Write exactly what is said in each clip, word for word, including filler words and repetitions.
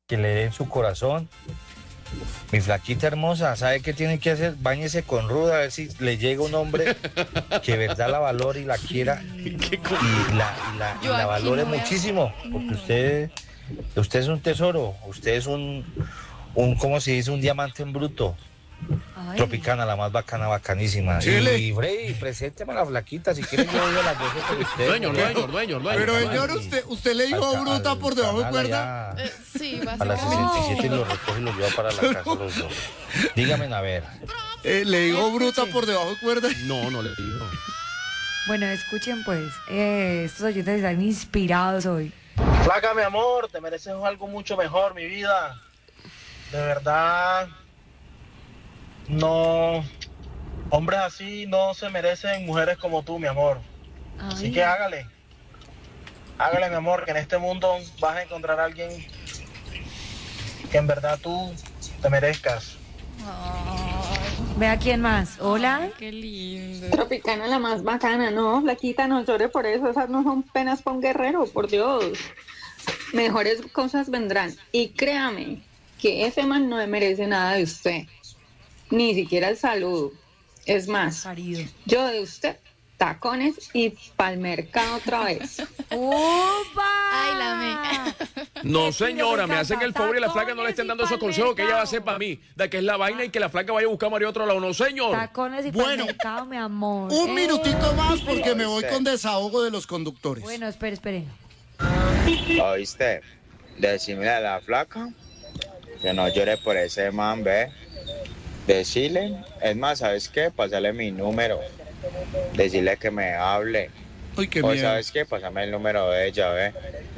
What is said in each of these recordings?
que le den su corazón. Mi flaquita hermosa, ¿sabe qué tiene que hacer? Báñese con Ruda, a ver si le llega un hombre que de verdad la valore y la quiera y la, y la, y la valore muchísimo, porque usted, usted es un tesoro, usted es un, un, ¿cómo se dice? Un diamante en bruto. Ay. Tropicana, la más bacana, bacanísima. Chile. Y Freddy, presénteme a la flaquita, si quiere yo doy a las doce con usted. Dueño, dueño, dueño, dueño. Pero señor, usted, usted le dijo a Bruta por debajo de cuerda. Eh, sí, va a A ser. las sesenta y siete y lo recoge y lo lleva para la casa los dos. Dígame, a ver. Eh, ¿Le dijo Bruta por debajo de cuerda? No, no le digo. Bueno, escuchen pues, eh, estos oyentes están inspirados hoy. Flaca, mi amor, te mereces algo mucho mejor, mi vida. De verdad, no, hombres así no se merecen mujeres como tú, mi amor. Ay. Así que hágale, hágale, mi amor, que en este mundo vas a encontrar a alguien que en verdad tú te merezcas. Ve a quién más. Hola. Ay, qué lindo. Tropicana, la más bacana, no, flaquita, no llore por eso, esas no son penas para un guerrero, por Dios. Mejores cosas vendrán. Y créame que ese man no merece nada de usted, ni siquiera el saludo. Es más, Parido. yo de usted, tacones y pa'l mercado otra vez. ¡Upa! Ay, la me. No, señora, me hacen el favor y la flaca no le estén dando esos consejos que ella va a hacer para mí, de que es la vaina y que la flaca vaya a buscar a Mario a otro lado. No, señor. Tacones y Bueno, mercado, mi amor. Un Eh. minutito más porque me voy con desahogo de los conductores. Bueno, espere, espere. ¿Oíste? Decirle a la flaca que no llore por ese man, ve. Decirle, es más, ¿sabes qué? Pásale mi número. Decirle que me hable. Uy, qué O miedo. ¿sabes qué? Pásame el número de ella, ve.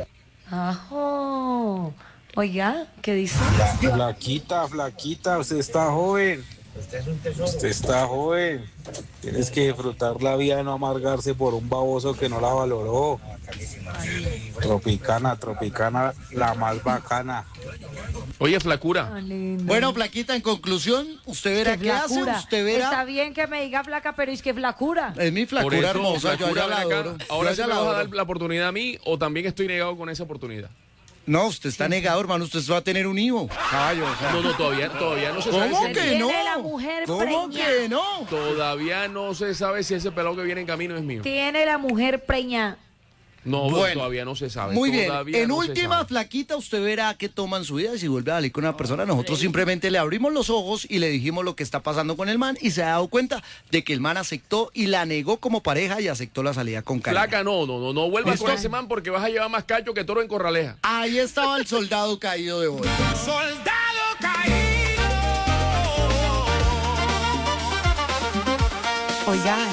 Ajo. Oiga, ¿qué dice? Flaquita, flaquita, usted está joven. Usted es un tesoro. Usted está joven. Tienes que disfrutar la vida y no amargarse por un baboso que no la valoró. Tropicana, tropicana, la más bacana. Oye, flacura. Tan lindo. Bueno, flaquita, en conclusión, usted verá Que qué hace, flacura. usted verá. Está bien que me diga flaca, pero es que flacura. Es mi Por flacura eso, hermosa, yo flacura, allá la ven acá. adoro. Ahora Yo sí allá me la vas a adoro. dar la oportunidad a mí o también estoy negado con esa oportunidad. No, usted está negado, hermano, usted va a tener un hijo. Caballo, o sea. No, no, todavía, todavía no se sabe ¿Cómo si... que Tiene no? la mujer ¿Cómo preñada. que no? Todavía no se sabe si ese pelado que viene en camino es mío. Tiene la mujer preñada. No, Bueno, todavía no se sabe. Muy bien, todavía en no se última, sabe. flaquita, usted verá que toman su vida y si vuelve a salir con una persona, nosotros simplemente le abrimos los ojos y le dijimos lo que está pasando con el man y se ha dado cuenta de que el man aceptó y la negó como pareja y aceptó la salida con Karina. Flaca, no, no, no, no vuelvas ¿Listo? con ese man porque vas a llevar más cacho que toro en corraleja. Ahí estaba el soldado caído de hoy. Soldado caído. Oigan.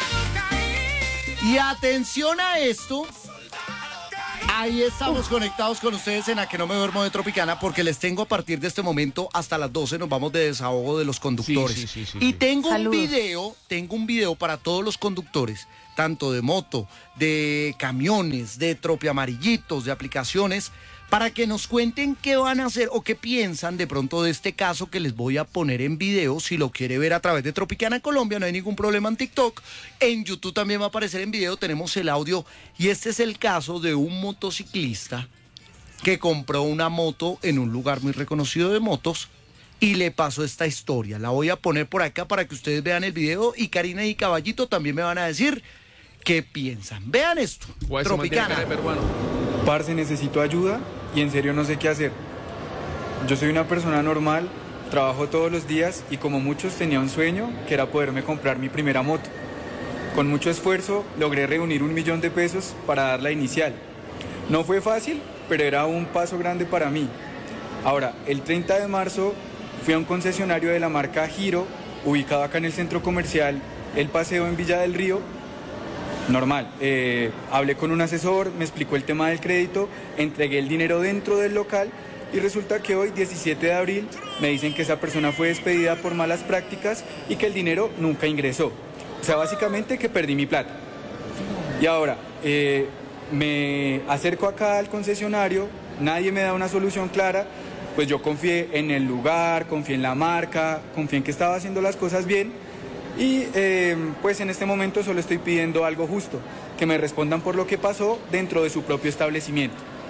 Y atención a esto. Ahí estamos conectados con ustedes en A Que No Me Duermo de Tropicana porque les tengo a partir de este momento hasta las doce nos vamos de desahogo de los conductores. Sí, sí, sí, sí, y sí. tengo Saludos. un video, tengo un video para todos los conductores, tanto de moto, de camiones, de tropiamarillitos, de aplicaciones, para que nos cuenten qué van a hacer o qué piensan de pronto de este caso que les voy a poner en video. Si lo quiere ver a través de Tropicana Colombia, no hay ningún problema en TikTok. En YouTube también va a aparecer en video, tenemos el audio. Y este es el caso de un motociclista que compró una moto en un lugar muy reconocido de motos y le pasó esta historia. La voy a poner por acá para que ustedes vean el video y Karina y Caballito también me van a decir qué piensan. Vean esto, Pues se mantiene Tropicana. cara de peruano. Parce, necesito ayuda y en serio no sé qué hacer. Yo soy una persona normal, trabajo todos los días y como muchos tenía un sueño que era poderme comprar mi primera moto. Con mucho esfuerzo logré reunir un millón de pesos para dar la inicial. No fue fácil, pero era un paso grande para mí. Ahora, el treinta de marzo fui a un concesionario de la marca Giro, ubicado acá en el centro comercial El Paseo en Villa del Río. Normal, eh, hablé con un asesor, me explicó el tema del crédito, entregué el dinero dentro del local y resulta que hoy, diecisiete de abril, me dicen que esa persona fue despedida por malas prácticas y que el dinero nunca ingresó. O sea, básicamente que perdí mi plata. Y ahora, eh, me acerco acá al concesionario, nadie me da una solución clara, pues yo confié en el lugar, confié en la marca, confié en que estaba haciendo las cosas bien. Y eh, pues en este momento solo estoy pidiendo algo justo, que me respondan por lo que pasó dentro de su propio establecimiento.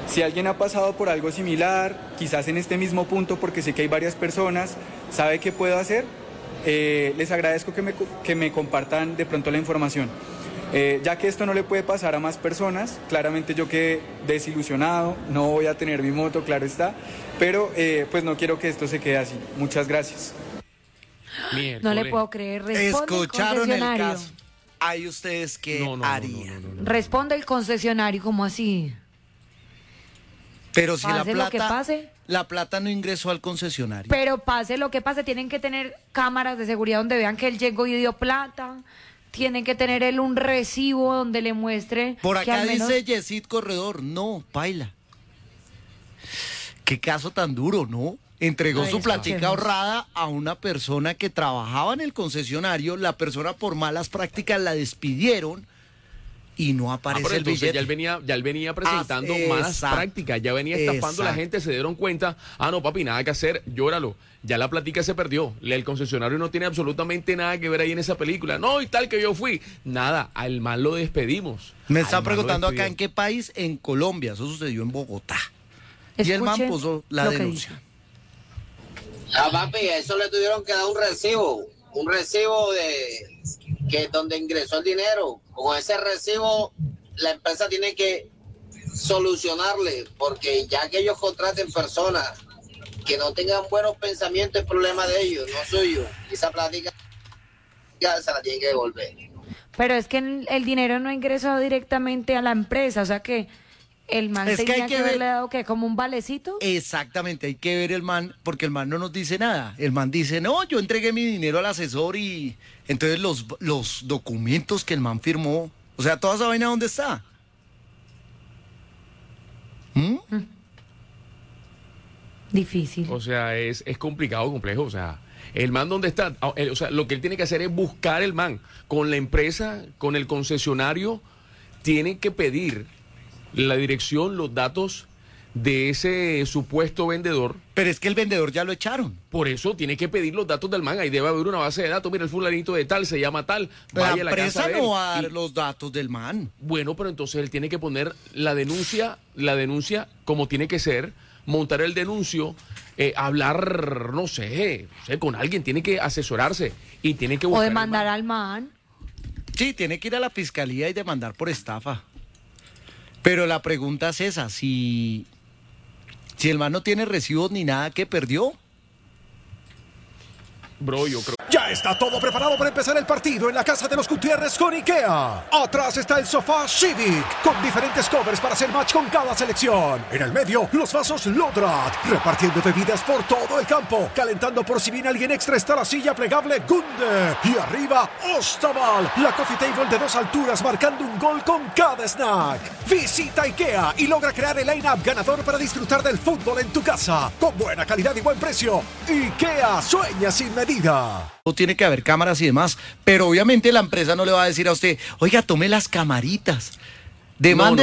Si alguien ha pasado por algo similar, quizás en este mismo punto, porque sé que hay varias personas, ¿sabe qué puedo hacer? Eh, les agradezco que me, que me compartan de pronto la información. Eh, ya que esto no le puede pasar a más personas, claramente yo quedé desilusionado, no voy a tener mi moto, claro está, pero eh, pues no quiero que esto se quede así. Muchas gracias. Miércoles. No le puedo creer. Responde Escucharon el el caso. ¿Hay ustedes qué no, no, harían? No, no, no, no. Responde el concesionario, ¿cómo así? Pero si la Pase lo que plata, pase. la plata no ingresó al concesionario. Pero pase lo que pase, tienen que tener cámaras de seguridad donde vean que él llegó y dio plata. Tienen que tener él un recibo donde le muestre. Por que acá al menos... dice Yesid Corredor, no, paila. Qué caso tan duro, ¿no? Entregó Ay, su escuchemos. platica ahorrada a una persona que trabajaba en el concesionario, la persona por malas prácticas la despidieron y no Ah, aparece pero el entonces billete. ya él venía, ya él venía presentando Ah, malas exacto, prácticas, ya venía estafando a la exacto. gente, se dieron cuenta, ah no papi, nada que hacer, llóralo, ya la platica se perdió, el concesionario no tiene absolutamente nada que ver ahí en esa película, no y tal que yo fui, nada, al mal lo despedimos. Me Al están man lo preguntando acá despidieron. en qué país, en Colombia, eso sucedió en Bogotá. Y el man Escuchen puso la lo que denuncia. dice. Ah, papi, a eso le tuvieron que dar un recibo, un recibo de que donde ingresó el dinero. Con ese recibo la empresa tiene que solucionarle, porque ya que ellos contraten personas que no tengan buenos pensamientos, es problema de ellos, no suyo. Y esa plática ya se la tienen que devolver. Pero es que el, el dinero no ingresó directamente a la empresa, o sea que el man Es que tenía hay que, que ver- haberle dado ¿qué? Como un valecito. Exactamente, hay que ver el man, porque el man no nos dice nada. El man dice, no, yo entregué mi dinero al asesor y entonces los, los documentos que el man firmó, o sea, toda esa vaina, ¿dónde está? ¿Mm? Difícil. O sea, es, es complicado, complejo. O sea, el man donde está, Ah, él- o sea, lo que él tiene que hacer es buscar el man con la empresa, con el concesionario, tiene que pedir la dirección, los datos de ese supuesto vendedor. Pero es que el vendedor ya lo echaron. Por eso tiene que pedir los datos del man. Ahí debe haber una base de datos. Mira, el fulanito de tal se llama tal. La Vaya a la casa empresa de él. no va a dar Y- los datos del man. Bueno, pero entonces él tiene que poner la denuncia, la denuncia como tiene que ser, montar el denuncio, eh, hablar, no sé, no sé, con alguien, tiene que asesorarse y tiene que O buscar. el demandar man. al man. Sí, tiene que ir a la fiscalía y demandar por estafa. Pero la pregunta es esa, si, si el man no tiene recibos ni nada, ¿qué perdió? Bro, yo creo. Ya está todo preparado para empezar el partido en la casa de los Gutiérrez con IKEA. Atrás está el sofá Civic, con diferentes covers para hacer match con cada selección. En el medio, los vasos Lodrat, repartiendo bebidas por todo el campo. Calentando por si viene alguien extra está la silla plegable Gunde. Y arriba, Ostaval, la coffee table de dos alturas marcando un gol con cada snack. Visita IKEA y logra crear el line-up ganador para disfrutar del fútbol en tu casa. Con buena calidad y buen precio. IKEA sueña sin medida. Tiene que haber cámaras y demás, pero obviamente la empresa no le va a decir a usted, oiga, tome las camaritas, demande